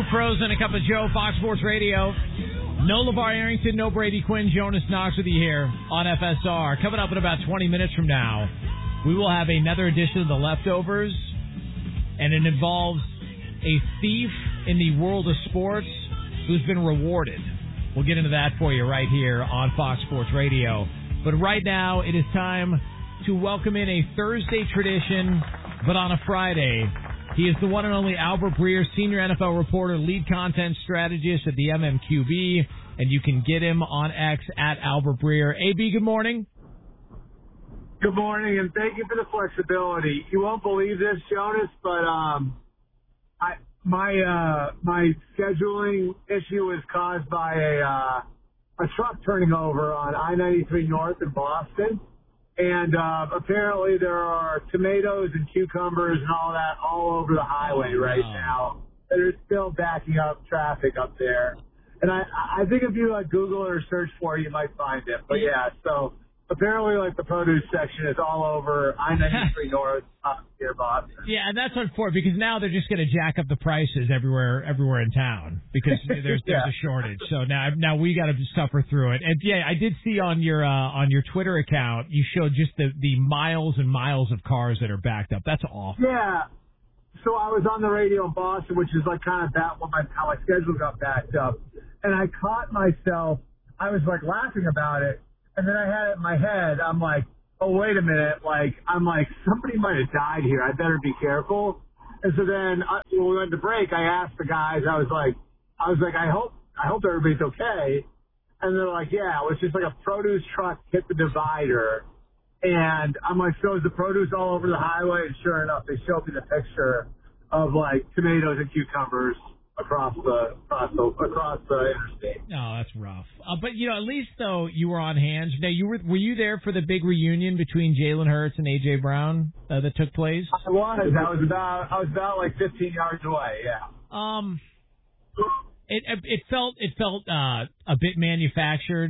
Pros and a Cup of Joe, Fox Sports Radio. No LeVar Arrington, no Brady Quinn. Jonas Knox with you here on FSR. Coming up in about 20 minutes from now, we will have another edition of The Leftovers, and it involves a thief in the world of sports who's been rewarded. We'll get into that for you right here on Fox Sports Radio. But right now, it is time to welcome in a Thursday tradition, but on a Friday. He is the one and only Albert Breer, senior NFL reporter, lead content strategist at the MMQB, and you can get him on X at Albert Breer. AB, good morning. Good morning, and thank you for the flexibility. You won't believe this, Jonas, but my scheduling issue was caused by a truck turning over on I-93 North in Boston. And apparently there are tomatoes and cucumbers and all that all over the highway right now. They're still backing up traffic up there. And I think if you Google it or search for it, you might find it. But yeah, so apparently the produce section is all over I-93 North near Boston. Yeah, and that's unfortunate because now they're just going to jack up the prices everywhere in town because there's a shortage. So now we got to suffer through it. And yeah, I did see on your Twitter account you showed just the miles and miles of cars that are backed up. That's awful. Yeah. So I was on the radio in Boston, which is kind of how my schedule got backed up, and I caught myself. I was laughing about it, and then I had it in my head. I'm like, oh, wait a minute. Somebody might have died here. I better be careful. And so then when we went to break, I asked the guys, I was like, I hope everybody's okay. And they're like, yeah, it was just a produce truck hit the divider. And I'm like, so is the produce all over the highway? And sure enough, they showed me the picture of tomatoes and cucumbers across the interstate. No, that's rough. But at least though you were on hand. Now were you there for the big reunion between Jalen Hurts and AJ Brown that took place? I was about 15 yards away. Yeah. It felt a bit manufactured.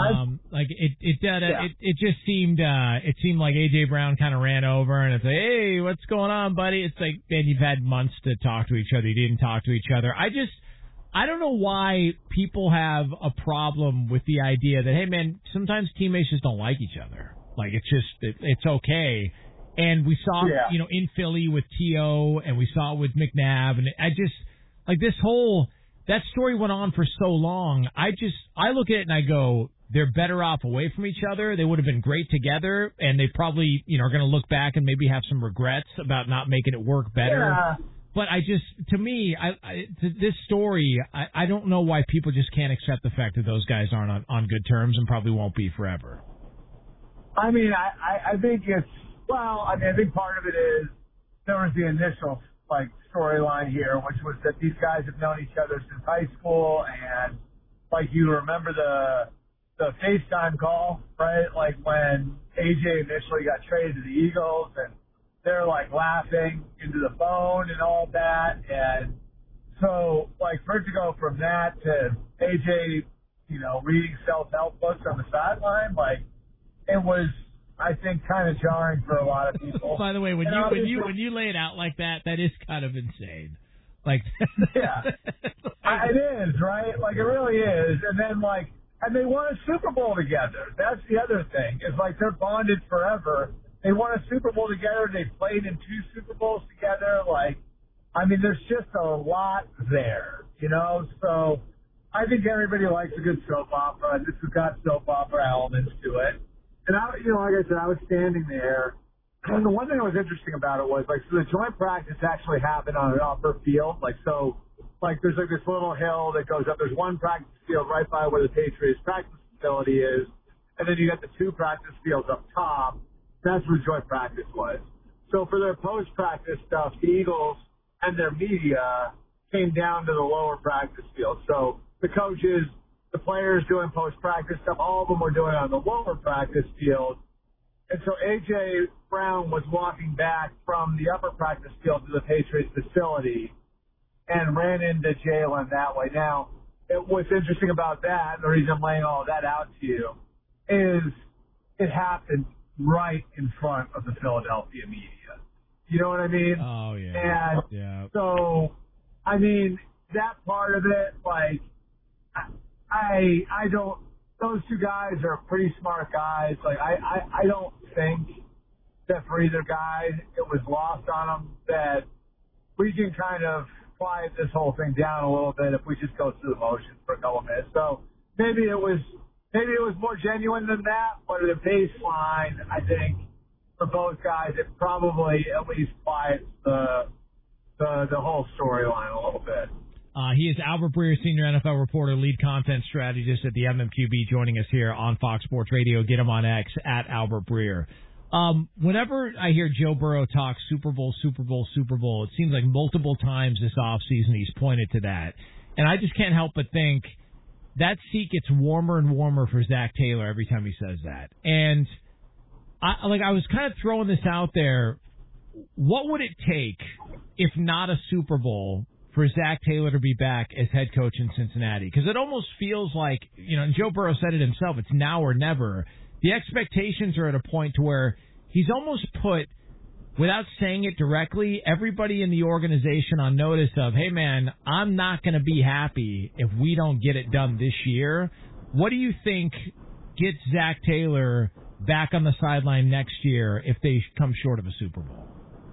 It just seemed like AJ Brown kind of ran over and it's like, hey, what's going on, buddy? It's like, man, you've had months to talk to each other. You didn't talk to each other. I don't know why people have a problem with the idea that, hey, man, sometimes teammates just don't like each other. It's okay. And we saw, in Philly with T.O. and we saw it with McNabb. And I just, that story went on for so long. I look at it and I go, they're better off away from each other. They would have been great together, and they probably, are going to look back and maybe have some regrets about not making it work better. Yeah. But this story, I don't know why people just can't accept the fact that those guys aren't on good terms and probably won't be forever. I mean, I think I think part of it is there was the initial storyline here, which was that these guys have known each other since high school, and you remember the FaceTime call, right? When AJ initially got traded to the Eagles, and they're laughing into the phone and all that, and so for it to go from that to AJ, reading self-help books on the sideline, it was, I think, kind of jarring for a lot of people. By the way, when you lay it out like that is kind of insane. Yeah, it is, right? It really is. And then and they won a Super Bowl together. That's the other thing. Is they're bonded forever. They won a Super Bowl together. They played in 2 Super Bowls together. There's just a lot there, So I think everybody likes a good soap opera. This has got soap opera elements to it. And like I said, I was standing there, and the one thing that was interesting about it was so the joint practice actually happened on an upper field. There's this little hill that goes up. There's one practice field right by where the Patriots practice facility is, and then you got the 2 practice fields up top. That's where joint practice was. So for their post-practice stuff, the Eagles and their media came down to the lower practice field. So the coaches, the players doing post-practice stuff, all of them were doing it on the lower practice field. And so A.J. Brown was walking back from the upper practice field to the Patriots facility and ran into Jalen that way. Now, what's interesting about that, and the reason I'm laying all of that out to you, is it happened right in front of the Philadelphia media. You know what I mean? Oh, yeah. And so, I mean, that part of it, like, I don't, those two guys are pretty smart guys. Like, I don't think that for either guy it was lost on them that we can kind of quiet this whole thing down a little bit if we just go through the motions for a couple minutes. So maybe it was more genuine than that, but at a baseline, I think for both guys, it probably at least quiets the whole storyline a little bit. He is Albert Breer, senior NFL reporter, lead content strategist at the MMQB, joining us here on Fox Sports Radio. Get him on X at Albert Breer. Whenever I hear Joe Burrow talk Super Bowl, it seems like multiple times this offseason he's pointed to that. And I just can't help but think that seat gets warmer and warmer for Zach Taylor every time he says that. And I was kind of throwing this out there. What would it take, if not a Super Bowl, for Zach Taylor to be back as head coach in Cincinnati? Because it almost feels like, and Joe Burrow said it himself, it's now or never. The expectations are at a point to where he's almost put, without saying it directly, everybody in the organization on notice of, hey, man, I'm not going to be happy if we don't get it done this year. What do you think gets Zach Taylor back on the sideline next year if they come short of a Super Bowl?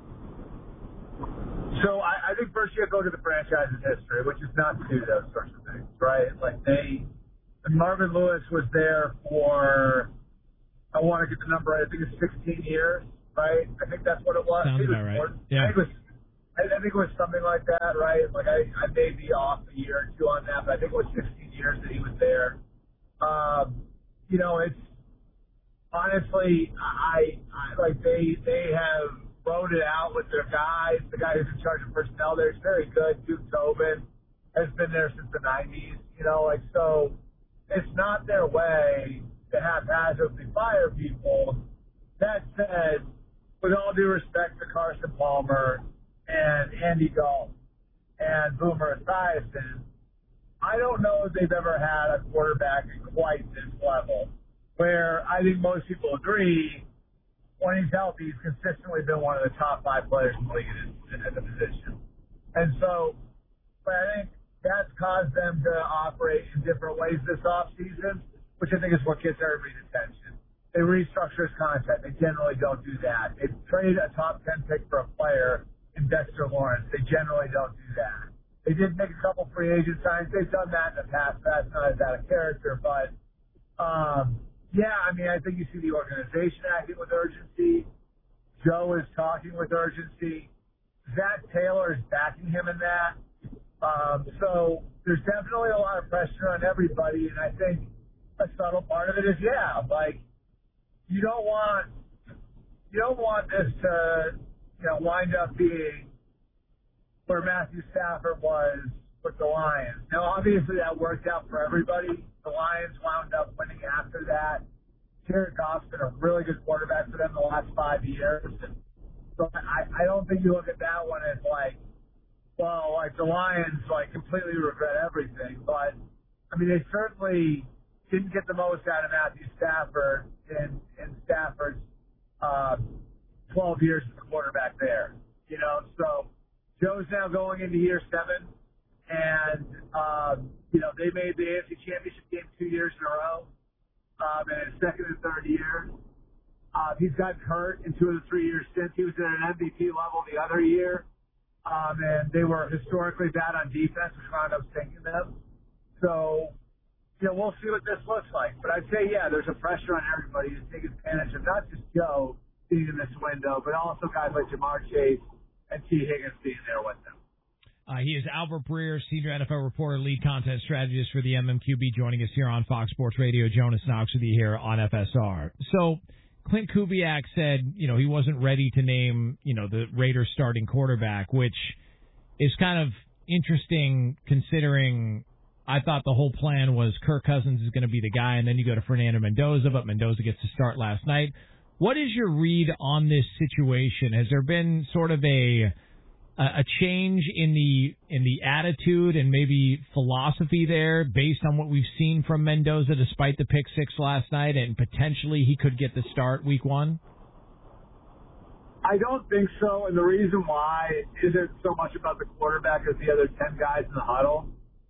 So I think first you have to look at the franchise's history, which is not to do those sorts of things, right? Like Marvin Lewis was there for, I want to get the number right, I think it's 16 years, right? I think that's what it was. Sounds about right. Yeah. I think it was something like that, right? Like I may be off a year or two on that, but I think it was 16 years that he was there. It's honestly, I like they have wrote it out with their guys. The guy who's in charge of personnel there is very good. Duke Tobin has been there since the 90s, so it's not their way to haphazardly fire people. That said, with all due respect to Carson Palmer and Andy Dalton and Boomer Esiason, I don't know if they've ever had a quarterback at quite this level, where I think most people agree when he's healthy, he's consistently been one of the top 5 players in the league at the position. And so, but I think that's caused them to operate in different ways this offseason, which I think is what gets everybody's attention. They restructure his contract. They generally don't do that. They trade a top 10 pick for a player in Dexter Lawrence. They generally don't do that. They did make a couple free agent signings. They've done that in the past. That's not as out of character, but I think you see the organization acting with urgency. Joe is talking with urgency. Zach Taylor is backing him in that. So there's definitely a lot of pressure on everybody, and I think a subtle part of it is, you don't want this to, wind up being where Matthew Stafford was with the Lions. Now, obviously, that worked out for everybody. The Lions wound up winning after that. Jared Goff's been a really good quarterback for them the last 5 years. And so I don't think you look at that one as the Lions completely regret everything. But they certainly didn't get the most out of Matthew Stafford in Stafford's 12 years as a quarterback there. So Joe's now going into year 7, and they made the AFC Championship game 2 years in a row. In his second and third year. He's gotten hurt in 2 of the 3 years since. He was at an MVP level the other year. And they were historically bad on defense, which wound up sinking them. So, we'll see what this looks like. But I'd say, there's a pressure on everybody to take advantage of not just Joe being in this window, but also guys like Jamar Chase and T. Higgins being there with them. He is Albert Breer, senior NFL reporter, lead content strategist for the MMQB, joining us here on Fox Sports Radio. Jonas Knox with you here on FSR. So Clint Kubiak said, he wasn't ready to name, the Raiders starting quarterback, which is kind of interesting considering I thought the whole plan was Kirk Cousins is going to be the guy, and then you go to Fernando Mendoza, but Mendoza gets to start last night. What is your read on this situation? Has there been sort of a change in the attitude and maybe philosophy there based on what we've seen from Mendoza despite the pick 6 last night, and potentially he could get the start week 1? I don't think so, and the reason why isn't so much about the quarterback as the other 10 guys in the huddle.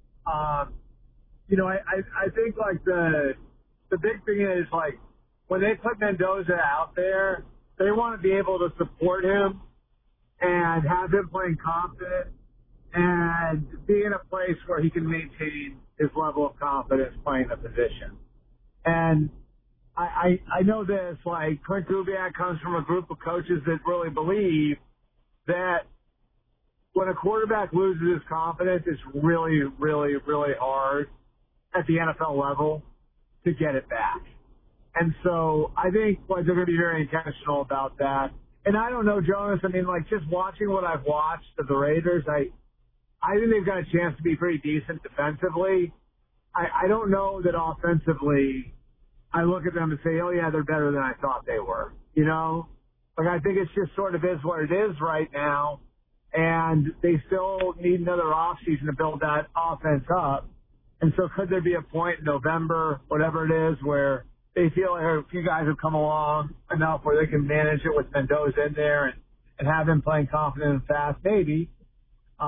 I think, like, the big thing is, like, when they put Mendoza out there, they want to be able to support him and have him playing confident and be in a place where he can maintain his level of confidence playing the position. And I know this, like, Clint Kubiak comes from a group of coaches that really believe that when a quarterback loses his confidence, it's really, really, really hard at the NFL level to get it back. And so I think, like, they're going to be very intentional about that. And I don't know, Jonas, I mean, like, just watching what I've watched of the Raiders, I think they've got a chance to be pretty decent defensively. I don't know that offensively I look at them and say, oh, yeah, they're better than I thought they were. You know? Like, I think it's just sort of is what it is right now, and they still need another offseason to build that offense up. And so could there be a point in November, whatever it is, where they feel like a few guys have come along enough where they can manage it with Mendoza in there and have him playing confident and fast? Maybe. But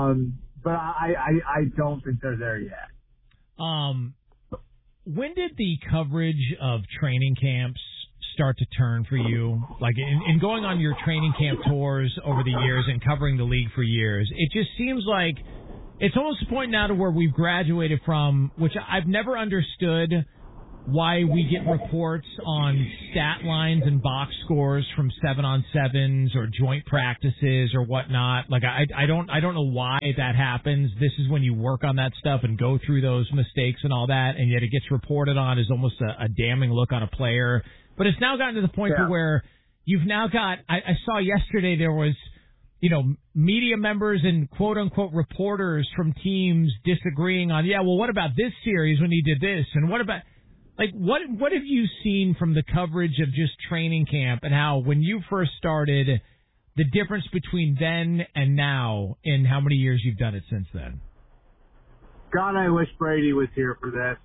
I don't think they're there yet. When did the coverage of training camps start to turn for you? Like, in going on your training camp tours over the years and covering the league for years, it just seems like it's almost a point now to where we've graduated from, which I've never understood, why we get reports on stat lines and box scores from 7-on-7s or joint practices or whatnot. Like, I don't know why that happens. This is when you work on that stuff and go through those mistakes and all that, and yet it gets reported on as almost a damning look on a player. But it's now gotten to the point to where you've now got, I saw yesterday there was, media members and quote-unquote reporters from teams disagreeing on, what about this series when he did this? And what about... Like, what have you seen from the coverage of just training camp and how, when you first started, the difference between then and now in how many years you've done it since then? God, I wish Brady was here for this.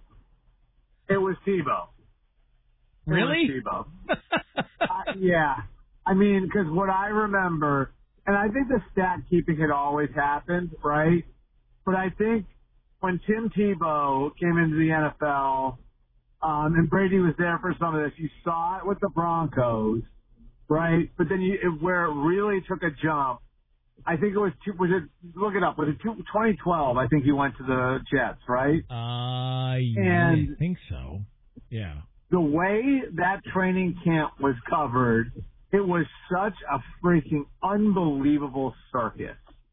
It was Tebow. Really? It was Tebow. Yeah. I mean, because what I remember, and I think the stat keeping had always happened, right? But I think when Tim Tebow came into the NFL, and Brady was there for some of this, you saw it with the Broncos, right? But then where it really took a jump, I think it was look it up, was it 2012? I think he went to the Jets, right? Yeah, I think so. Yeah. The way that training camp was covered, it was such a freaking unbelievable circus.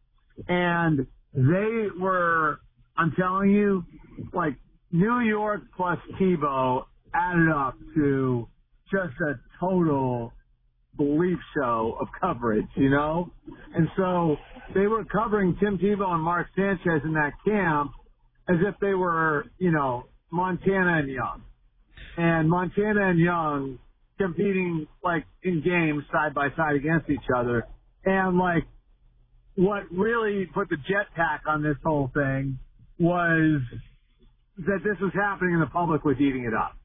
And they were, I'm telling you, like, New York plus Tebow added up to just a total belief show of coverage, And so they were covering Tim Tebow and Mark Sanchez in that camp as if they were, Montana and Young. And Montana and Young competing, like, in games side by side against each other. And, like, what really put the jet pack on this whole thing was that this was happening and the public was eating it up,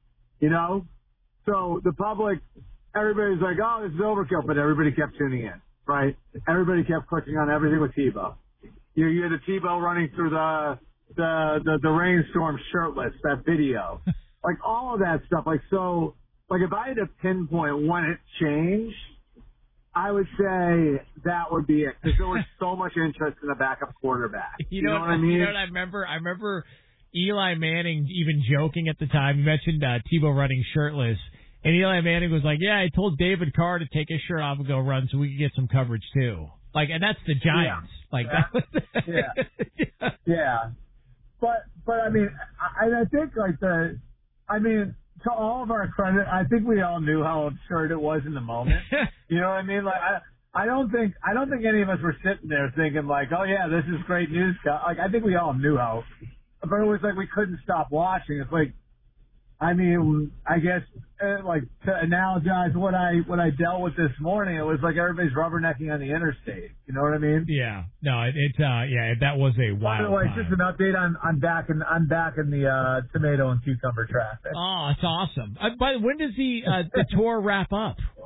So the public, everybody's like, oh, this is overkill, but everybody kept tuning in, right? Everybody kept clicking on everything with Tebow. You had the Tebow running through the rainstorm shirtless, that video. Like, all of that stuff. Like, so, like, if I had to pinpoint when it changed, I would say that would be it, because there was so much interest in the backup quarterback. You know what I mean? You know what I remember Eli Manning even joking at the time. You mentioned Tebow running shirtless, and Eli Manning was like, yeah, I told David Carr to take his shirt off and go run so we could get some coverage too. Like, and that's the Giants. Yeah. Like, that was yeah. But I mean, I think, like, to all of our credit, I think we all knew how absurd it was in the moment. You know what I mean? Like, I don't think any of us were sitting there thinking, like, oh yeah, this is great news. Like, I think we all knew how. But it was like we couldn't stop watching. It's like, I mean, I guess, like, to analogize what I dealt with this morning, it was like everybody's rubbernecking on the interstate. You know what I mean? Yeah. No, that was a wild. By the way, time. Just an update. I'm back in the tomato and cucumber traffic. Oh, that's awesome. When does the tour wrap up?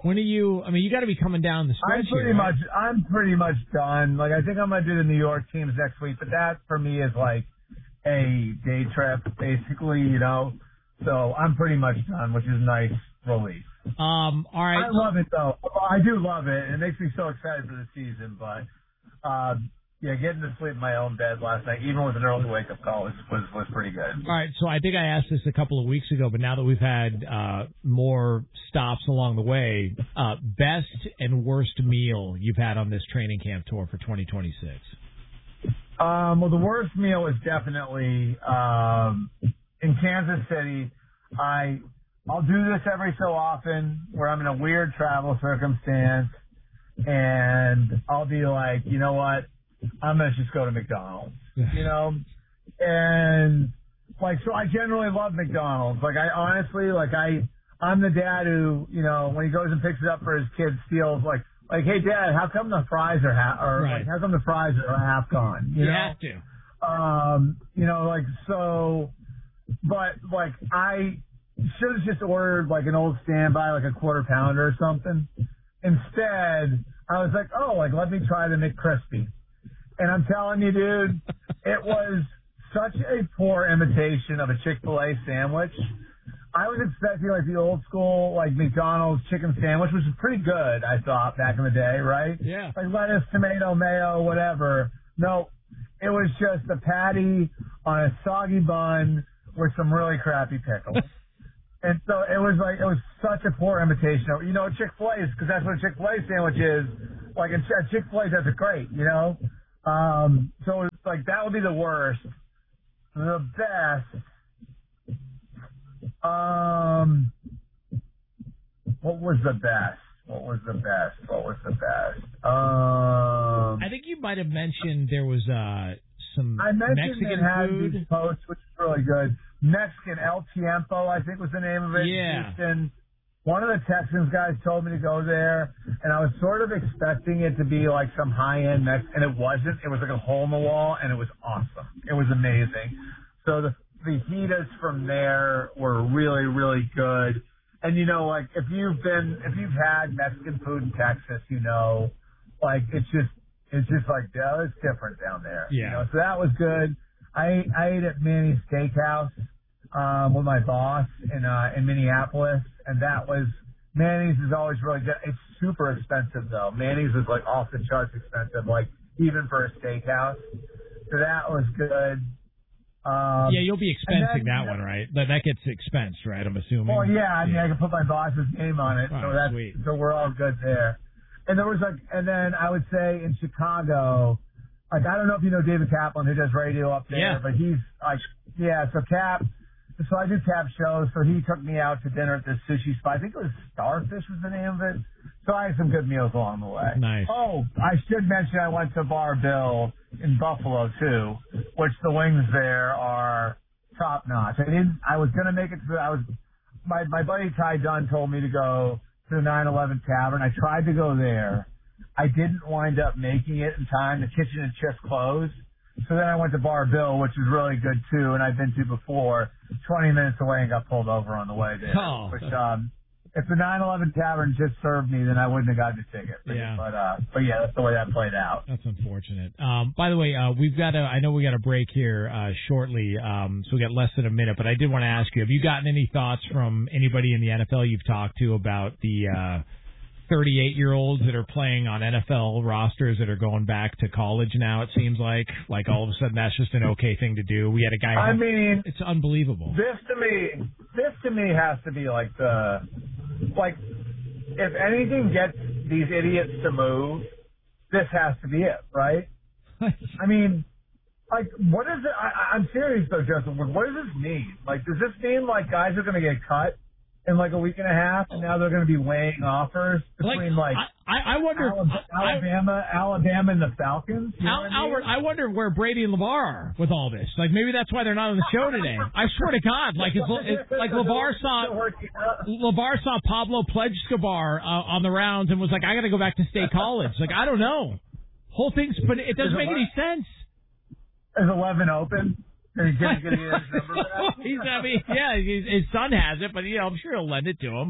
When are you? I mean, you got to be coming down the stretch I'm pretty much done. Like, I think I'm gonna do the New York teams next week, but that for me is like a day trip, basically. You know, so I'm pretty much done, which is nice relief. All right. I love it though. I do love it. It makes me so excited for the season, but yeah, getting to sleep in my own bed last night, even with an early wake-up call, was pretty good. All right, so I think I asked this a couple of weeks ago, but now that we've had more stops along the way, best and worst meal you've had on this training camp tour for 2026? Well, the worst meal is definitely in Kansas City. I'll do this every so often where I'm in a weird travel circumstance, and I'll be like, you know what? I'm going to just go to McDonald's, you know? And, like, so I generally love McDonald's. Like, I honestly, like, I'm the dad who, you know, when he goes and picks it up for his kids, steals, like, hey, Dad, how come the fries are like, how come the fries are half gone? You know? have to. You know, like, so, but, like, I should have just ordered, like, an old standby, like a quarter pounder or something. Instead, I was like, oh, like, let me try the McCrispy. And I'm telling you, dude, it was such a poor imitation of a Chick-fil-A sandwich. I was expecting, like, the old school, like, McDonald's chicken sandwich, which was pretty good, I thought, back in the day, right? Yeah. Like lettuce, tomato, mayo, whatever. No, it was just a patty on a soggy bun with some really crappy pickles. And so it was such a poor imitation of, you know, Chick-fil-A is, because that's what a Chick-fil-A sandwich is. Like, Chick-fil-A does it great, you know? So it's like, that would be the worst. The best, what was the best? I think you might have mentioned there was some I mentioned Mexican Manhattan food. Beach Post, which is really good. Mexican El Tiempo, I think was the name of it. Yeah. In Houston. One of the Texans guys told me to go there, and I was sort of expecting it to be like some high-end Mexican, and it wasn't. It was like a hole in the wall, and it was awesome. It was amazing. So the fajitas from there were really, really good. And you know, like if you've had Mexican food in Texas, you know, like it's just like, it's different down there. Yeah. You know? So that was good. I ate at Manny's Steakhouse with my boss in Minneapolis, and Manny's is always really good. It's super expensive though. Manny's is like off the charts expensive, like even for a steakhouse. So that was good. Yeah, you'll be expensing that one, right? That gets expensed, right? I'm assuming. Well, yeah, I mean, I can put my boss's name on it, so we're all good there. And there was and then I would say in Chicago, like, I don't know if you know David Kaplan, who does radio up there, but he's like, so I do Cap shows, so he took me out to dinner at this sushi spot. I think it was Starfish was the name of it. So I had some good meals along the way. Nice. Oh, I should mention I went to Bar Bill in Buffalo too, which the wings there are top notch. I was gonna make it to. My buddy Ty Dunn told me to go to the 911 Tavern. I tried to go there. I didn't wind up making it in time. The kitchen had just closed. So then I went to Bar Bill, which is really good too, and I've been to before. 20 minutes away and got pulled over on the way there. Oh. Which, if the 911 Tavern just served me, then I wouldn't have gotten a ticket. But yeah, that's the way that played out. That's unfortunate. By the way, I know we got a break here shortly, so we got less than a minute, but I did want to ask you, have you gotten any thoughts from anybody in the NFL you've talked to about the 38-year-olds that are playing on NFL rosters that are going back to college now, it seems like all of a sudden that's just an okay thing to do? We had a guy. It's unbelievable. This to me has to be like if anything gets these idiots to move, this has to be it, right? I mean, like, what is it? I'm serious though, Justin. What does this mean? Like, does this mean like guys are going to get cut in like a week and a half, and now they're going to be weighing offers between I wonder Alabama and the Falcons? You know what I mean? I wonder where Brady and LeVar are with all this. Like, maybe that's why they're not on the show today. I swear to God, LeVar saw Pablo Pledge-Escobar on the rounds and was like, I got to go back to State College. Like, I don't know. Whole thing's, but it doesn't make any sense. Is 11 open? Are you going to get his number back? His son has it, but I'm sure he'll lend it to him.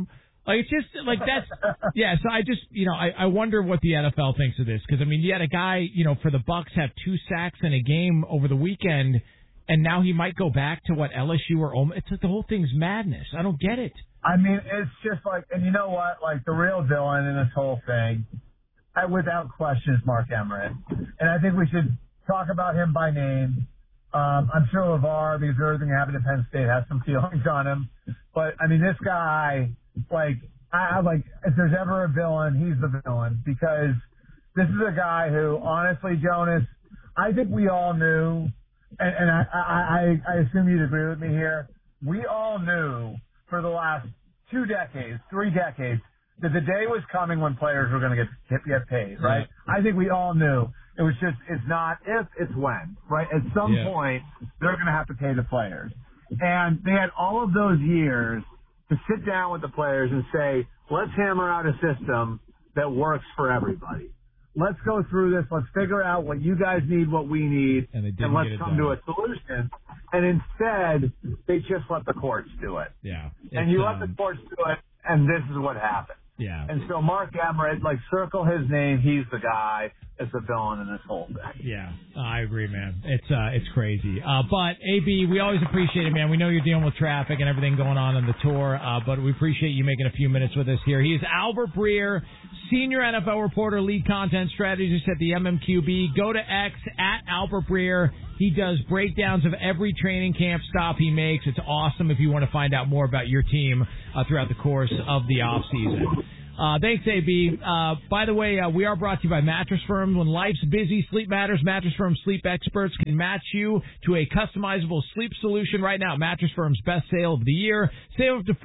Like, it's just, like, that's, yeah, so I just, I wonder what the NFL thinks of this, because, I mean, you had a guy, for the Bucks have 2 sacks in a game over the weekend, and now he might go back to what, LSU or Omaha. It's like the whole thing's madness. I don't get it. I mean, it's just like, and you know what? Like, the real villain in this whole thing, without question, is Mark Emmert. And I think we should talk about him by name. I'm sure LeVar, because of everything that happened at Penn State, has some feelings on him. But, I mean, this guy, like, if there's ever a villain, he's the villain. Because this is a guy who, honestly, Jonas, I think we all knew, and I assume you'd agree with me here, we all knew for the last 2 decades, 3 decades, that the day was coming when players were going to get paid, right? I think we all knew. It was just, it's not if, it's when, right? At some point, they're going to have to pay the players. And they had all of those years to sit down with the players and say, let's hammer out a system that works for everybody. Let's go through this. Let's figure out what you guys need, what we need, and let's come to a solution. And instead, they just let the courts do it. Yeah. And you let the courts do it, and this is what happened. Yeah. And so Mark Emmert, like, circle his name. He's the guy that's the villain in this whole thing. Yeah, I agree, man. It's crazy. But, AB, we always appreciate it, man. We know you're dealing with traffic and everything going on the tour, but we appreciate you making a few minutes with us here. He is Albert Breer, senior NFL reporter, lead content strategist at the MMQB. Go to X at Albert Breer. He does breakdowns of every training camp stop he makes. It's awesome if you want to find out more about your team throughout the course of the offseason. Thanks, AB. By the way, we are brought to you by Mattress Firm. When life's busy, sleep matters. Mattress Firm sleep experts can match you to a customizable sleep solution. Right now, Mattress Firm's best sale of the year. Save up to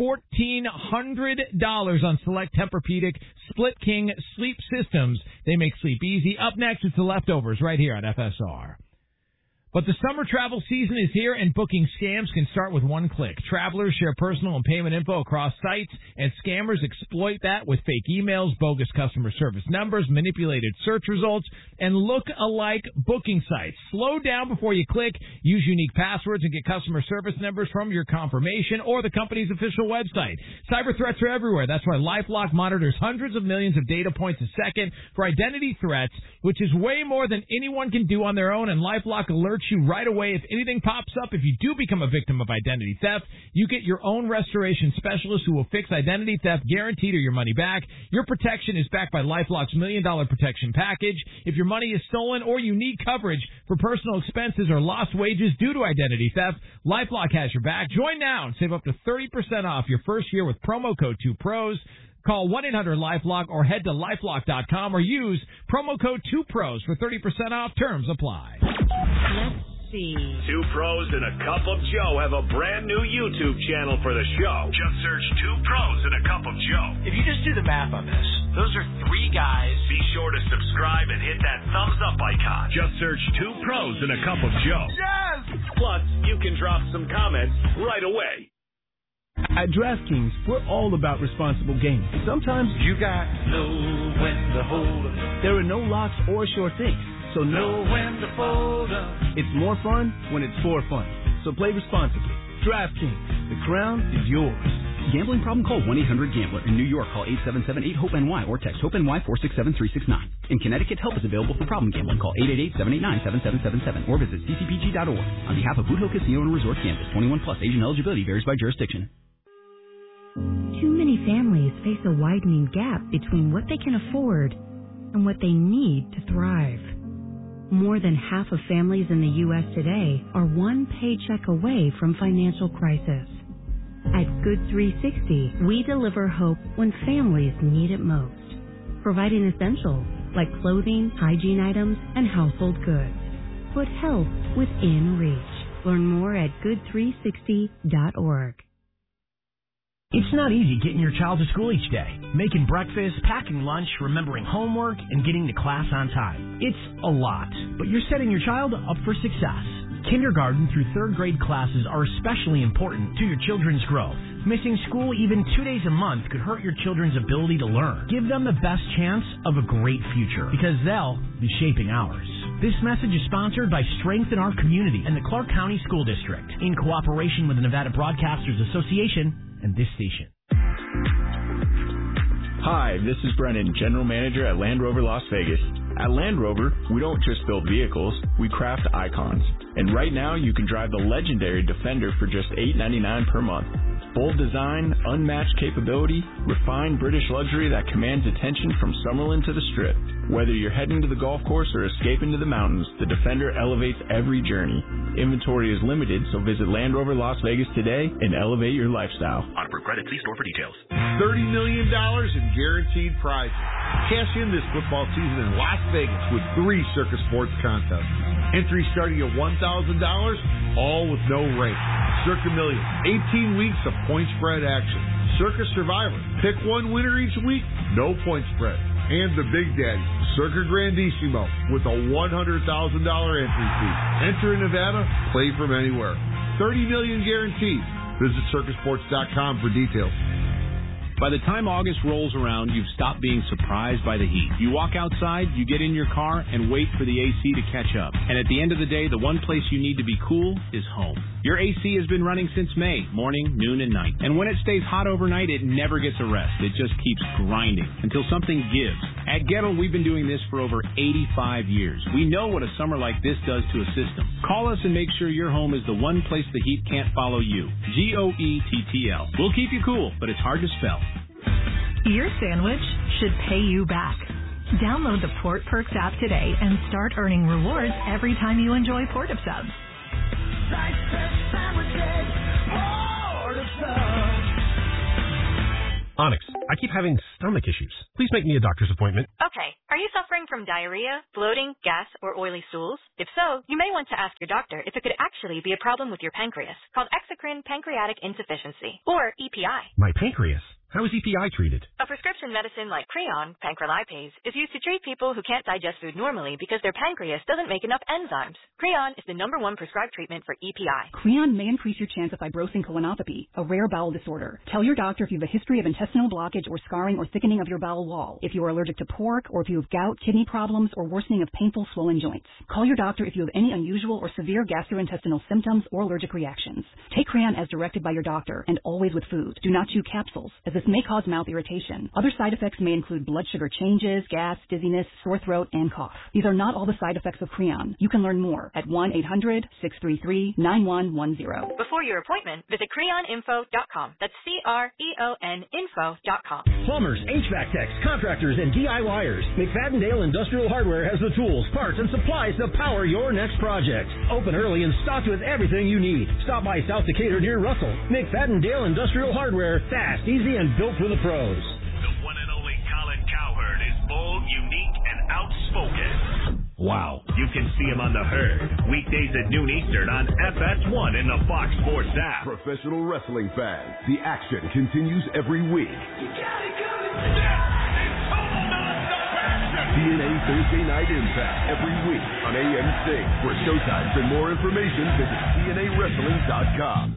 $1,400 on select Tempur-Pedic Split King sleep systems. They make sleep easy. Up next, it's The Leftovers right here on FSR. But the summer travel season is here, and booking scams can start with one click. Travelers share personal and payment info across sites, and scammers exploit that with fake emails, bogus customer service numbers, manipulated search results, and look-alike booking sites. Slow down before you click. Use unique passwords and get customer service numbers from your confirmation or the company's official website. Cyber threats are everywhere. That's why LifeLock monitors hundreds of millions of data points a second for identity threats, which is way more than anyone can do on their own, and LifeLock alerts you right away if anything pops up. If you do become a victim of identity theft, you get your own restoration specialist who will fix identity theft, guaranteed, or your money back. Your protection is backed by LifeLock's $1 Million Protection Package. If your money is stolen or you need coverage for personal expenses or lost wages due to identity theft, LifeLock has your back. Join now and save up to 30% off your first year with promo code 2pros. Call 1-800-LifeLock or head to LifeLock.com or use promo code 2pros for 30% off. Terms apply. Let's see. 2 Pros and a Cup of Joe have a brand new YouTube channel for the show. Just search 2 Pros and a Cup of Joe. If you just do the math on this, those are 3 guys. Be sure to subscribe and hit that thumbs up icon. Just search 2 Pros and a Cup of Joe. Yes! Plus, you can drop some comments right away. At DraftKings, we're all about responsible gaming. Sometimes You got know when to hold up. there are no locks or short things, so Know when to fold up. it's more fun when it's for fun. So play responsibly. DraftKings, the crown is yours. Gambling problem? Call 1-800-GAMBLER. In New York, call 877-8-HOPE-NY or text HOPE-NY 467-369. In Connecticut, help is available for problem gambling. Call 888-789-7777 or visit ccpg.org. On behalf of Boot Hill Casino and Resort Campus, 21 plus. Asian eligibility varies by jurisdiction. Too many families face a widening gap between what they can afford and what they need to thrive. More than half of families in the U.S. today are one paycheck away from financial crisis. At Good 360, we deliver hope when families need it most, providing essentials like clothing, hygiene items, and household goods. Put health within reach. Learn more at good360.org. It's not easy getting your child to school each day. Making breakfast, packing lunch, remembering homework, and getting to class on time. It's a lot, but you're setting your child up for success. Kindergarten through 3rd grade classes are especially important to your children's growth. Missing school even 2 days a month could hurt your children's ability to learn. Give them the best chance of a great future, because they'll be shaping ours. This message is sponsored by Strength in Our Community and the Clark County School District, in cooperation with the Nevada Broadcasters Association and this station. Hi, this is Brennan, General Manager at Land Rover Las Vegas. At Land Rover, we don't just build vehicles, we craft icons. And right now, you can drive the legendary Defender for just $8.99 per month. Bold design, unmatched capability, refined British luxury that commands attention from Summerlin to the Strip. Whether you're heading to the golf course or escaping to the mountains, the Defender elevates every journey. Inventory is limited, so visit Land Rover Las Vegas today and elevate your lifestyle. On for credit, see store for details. $30 million in guaranteed prizes. Cash in this football season in Las Vegas with 3 Circus Sports contests. Entry starting at $1,000, all with no rate. Circa Million, 18 weeks of point spread action. Circus Survivor, pick one winner each week, no point spread. And the Big Daddy, Circa Grandissimo, with a $100,000 entry fee. Enter in Nevada, play from anywhere. $30 million guaranteed. Visit circusports.com for details. By the time August rolls around, you've stopped being surprised by the heat. You walk outside, you get in your car, and wait for the AC to catch up. And at the end of the day, the one place you need to be cool is home. Your AC has been running since May, morning, noon, and night. And when it stays hot overnight, it never gets a rest. It just keeps grinding until something gives. At Gettle, we've been doing this for over 85 years. We know what a summer like this does to a system. Call us and make sure your home is the one place the heat can't follow you. GOETTL. We'll keep you cool, but it's hard to spell. Your sandwich should pay you back. Download the Port Perks app today and start earning rewards every time you enjoy Port of Subs. Onyx, I keep having stomach issues. Please make me a doctor's appointment. Okay. Are you suffering from diarrhea, bloating, gas, or oily stools? If so, you may want to ask your doctor if it could actually be a problem with your pancreas, called exocrine pancreatic insufficiency, or EPI. My pancreas? How is EPI treated? A prescription medicine like Creon, pancrelipase, is used to treat people who can't digest food normally because their pancreas doesn't make enough enzymes. Creon is the #1 prescribed treatment for EPI. Creon may increase your chance of fibrosing colonopathy, a rare bowel disorder. Tell your doctor if you have a history of intestinal blockage or scarring or thickening of your bowel wall, if you are allergic to pork, or if you have gout, kidney problems, or worsening of painful swollen joints. Call your doctor if you have any unusual or severe gastrointestinal symptoms or allergic reactions. Take Creon as directed by your doctor, and always with food. Do not chew capsules, as this may cause mouth irritation. Other side effects may include blood sugar changes, gas, dizziness, sore throat, and cough. These are not all the side effects of Creon. You can learn more at 1-800-633-9110. Before your appointment, visit CreonInfo.com. That's CREON info.com. Plumbers, HVAC techs, contractors, and DIYers. McFadden-Dale Industrial Hardware has the tools, parts, and supplies to power your next project. Open early and stocked with everything you need. Stop by South Decatur near Russell. McFadden-Dale Industrial Hardware. Fast, easy, and built for the pros. The one and only Colin Cowherd is bold, unique, and outspoken. Wow. You can see him on The Herd, weekdays at noon Eastern on FS1 in the Fox Sports app. Professional wrestling fans, the action continues every week. TNA Thursday Night Impact every week on AM6. For showtimes and more information, visit TNAWrestling.com.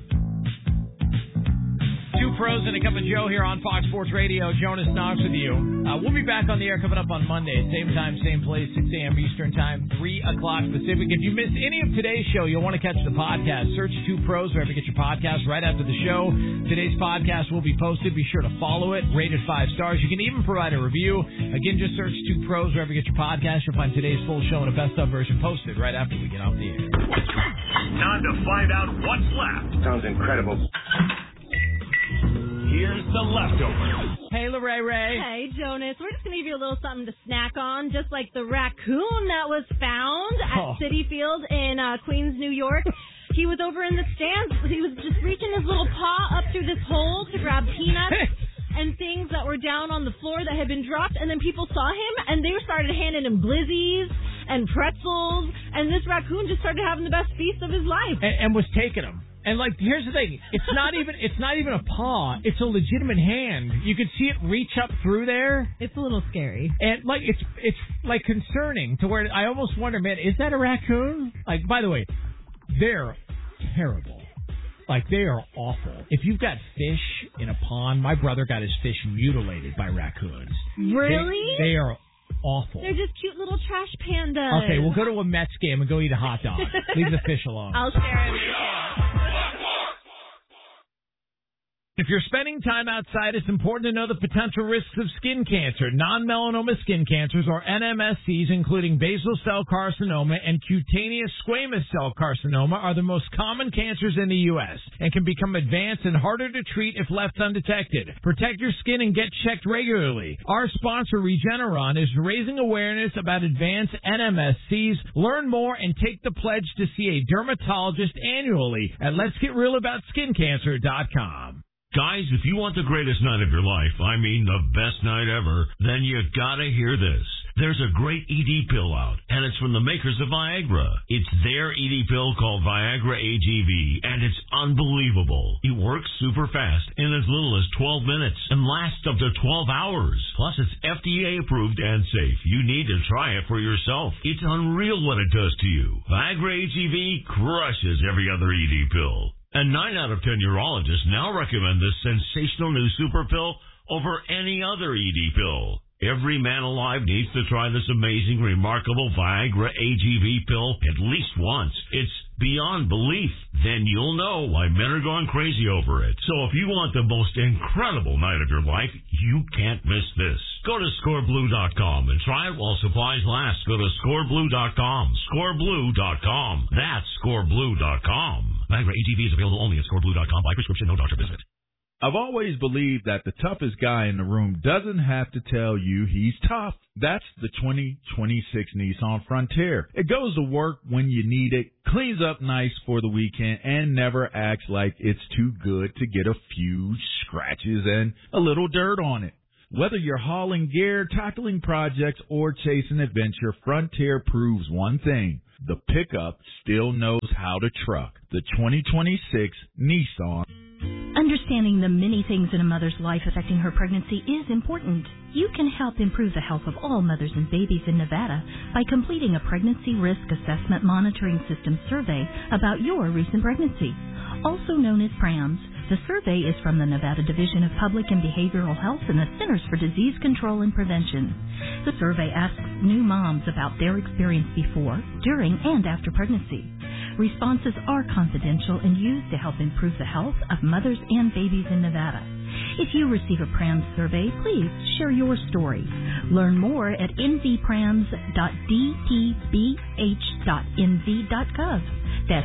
Two pros and a cup of Joe here on Fox Sports Radio. Jonas Knox with you. We'll be back on the air coming up on Monday. Same time, same place, 6 a.m. Eastern Time, 3 o'clock Pacific. If you missed any of today's show, you'll want to catch the podcast. Search Two Pros wherever you get your podcast right after the show. Today's podcast will be posted. Be sure to follow it. Rate it 5 stars. You can even provide a review. Again, just search Two Pros wherever you get your podcast. You'll find today's full show and a best of version posted right after we get off the air. Time to find out what's left. Sounds incredible. Here's the leftovers. Hey, Lorraine Ray. Hey, Jonas. We're just going to give you a little something to snack on, just like the raccoon that was found at Citi Field in Queens, New York. He was over in the stands. He was just reaching his little paw up through this hole to grab peanuts and things that were down on the floor that had been dropped, and then people saw him, and they started handing him blizzies and pretzels, and this raccoon just started having the best feast of his life. And was taking them. And like, here's the thing: it's not even a paw; it's a legitimate hand. You could see it reach up through there. It's a little scary, and like it's like concerning to where I almost wonder, man, is that a raccoon? Like, by the way, they're terrible. Like, they are awful. If you've got fish in a pond, my brother got his fish mutilated by raccoons. Really? They are awful. They're just cute little trash pandas. Okay, we'll go to a Mets game and go eat a hot dog. Leave the fish alone. I'll share it with you. If you're spending time outside, it's important to know the potential risks of skin cancer. Non-melanoma skin cancers, or NMSCs, including basal cell carcinoma and cutaneous squamous cell carcinoma, are the most common cancers in the U.S. and can become advanced and harder to treat if left undetected. Protect your skin and get checked regularly. Our sponsor, Regeneron, is raising awareness about advanced NMSCs. Learn more and take the pledge to see a dermatologist annually at letsgetrealaboutSkinCancer.com. Guys, if you want the greatest night of your life, I mean the best night ever, then you gotta hear this. There's a great ED pill out, and it's from the makers of Viagra. It's their ED pill called Viagra AGV, and it's unbelievable. It works super fast in as little as 12 minutes and lasts up to 12 hours. Plus, it's FDA approved and safe. You need to try it for yourself. It's unreal what it does to you. Viagra AGV crushes every other ED pill. And 9 out of 10 urologists now recommend this sensational new super pill over any other ED pill. Every man alive needs to try this amazing, remarkable Viagra AGV pill at least once. It's beyond belief. Then you'll know why men are going crazy over it. So if you want the most incredible night of your life, you can't miss this. Go to scoreblue.com and try it while supplies last. Go to scoreblue.com. Scoreblue.com. That's scoreblue.com. Viagra AGV is available only at scoreblue.com by prescription, no doctor visit. I've always believed that the toughest guy in the room doesn't have to tell you he's tough. That's the 2026 Nissan Frontier. It goes to work when you need it, cleans up nice for the weekend, and never acts like it's too good to get a few scratches and a little dirt on it. Whether you're hauling gear, tackling projects, or chasing adventure, Frontier proves one thing. The pickup still knows how to truck. The 2026 Nissan. Understanding the many things in a mother's life affecting her pregnancy is important. You can help improve the health of all mothers and babies in Nevada by completing a Pregnancy Risk Assessment Monitoring System survey about your recent pregnancy, also known as PRAMS. The survey is from the Nevada Division of Public and Behavioral Health and the Centers for Disease Control and Prevention. The survey asks new moms about their experience before, during, and after pregnancy. Responses are confidential and used to help improve the health of mothers and babies in Nevada. If you receive a PRAMS survey, please share your story. Learn more at nvprams.dpbh.nv.gov. That's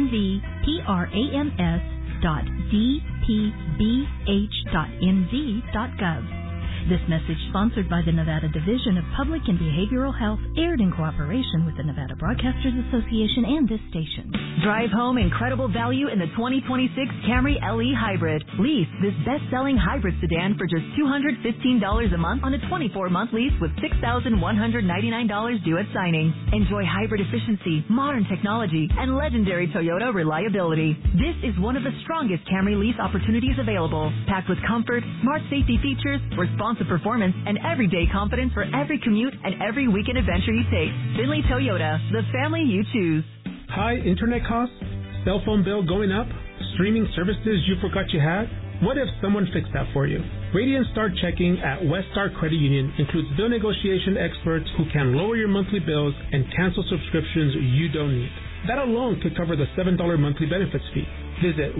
nvprams.dpbh.nv.gov. This message, sponsored by the Nevada Division of Public and Behavioral Health, aired in cooperation with the Nevada Broadcasters Association and this station. Drive home incredible value in the 2026 Camry LE Hybrid. Lease this best-selling hybrid sedan for just $215 a month on a 24-month lease with $6,199 due at signing. Enjoy hybrid efficiency, modern technology, and legendary Toyota reliability. This is one of the strongest Camry lease opportunities available, packed with comfort, smart safety features, responsive performance, and everyday confidence for every commute and every weekend adventure you take. Finley Toyota, the family you choose. High internet costs? Cell phone bill going up? Streaming services you forgot you had? What if someone fixed that for you? Radiant Star Checking at Weststar Credit Union includes bill negotiation experts who can lower your monthly bills and cancel subscriptions you don't need. That alone could cover the $7 monthly benefits fee. Visit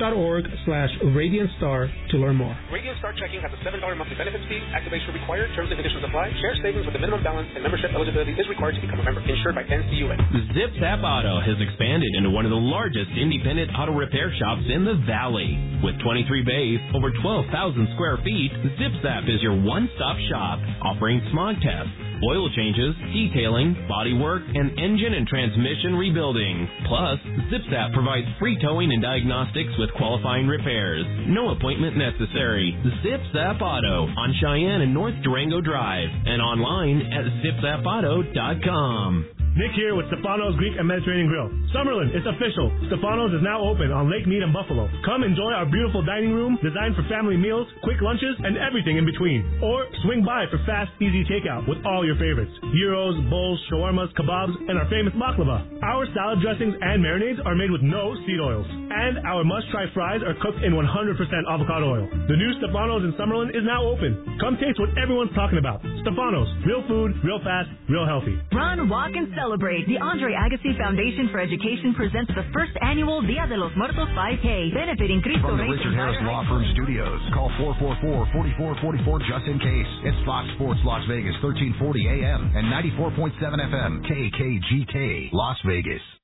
weststar.org/RadiantStar to learn more. Radiant Star Checking has a $7 monthly benefits fee. Activation required. Terms and conditions apply. Share savings with a minimum balance and membership eligibility is required to become a member. Insured by NCUA. ZipZap Auto has expanded into one of the largest independent auto repair shops in the Valley. With 23 bays, over 12,000 square feet, ZipZap is your one-stop shop, offering smog tests, oil changes, detailing, bodywork, and engine and transmission rebuilding. Plus, ZipZap provides free towing and diagnostics with qualifying repairs. No appointment necessary. ZipZap Auto on Cheyenne and North Durango Drive and online at zipzapauto.com. Nick here with Stefano's Greek and Mediterranean Grill. Summerlin, it's official. Stefano's is now open on Lake Mead and Buffalo. Come enjoy our beautiful dining room designed for family meals, quick lunches, and everything in between. Or swing by for fast, easy takeout with all your favorites. Gyros, bowls, shawarmas, kebabs, and our famous baklava. Our salad dressings and marinades are made with no seed oils. And our must-try fries are cooked in 100% avocado oil. The new Stefano's in Summerlin is now open. Come taste what everyone's talking about. Stefano's, real food, real fast, real healthy. Run, walk, and celebrate, the Andre Agassi Foundation for Education presents the first annual Dia de los Muertos 5K, benefiting Cristo From the Rey Richard Harris Law Firm Studios, call 444-4444 just in case. It's Fox Sports Las Vegas, 1340 AM and 94.7 FM, KKGK, Las Vegas.